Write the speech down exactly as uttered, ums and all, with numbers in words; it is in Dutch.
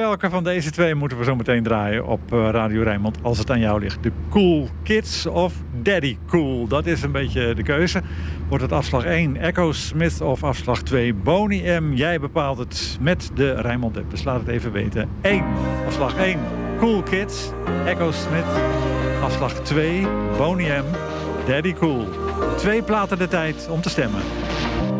welke van deze twee moeten we zo meteen draaien op Radio Rijnmond als het aan jou ligt? De Cool Kids of Daddy Cool? Dat is een beetje de keuze. Wordt het afslag één Echo Smith of afslag twee Boney M? Jij bepaalt het met de Rijnmond app. Dus laat het even weten. één. Afslag één Cool Kids, Echo Smith. Afslag twee Boney M, Daddy Cool. Twee platen de tijd om te stemmen.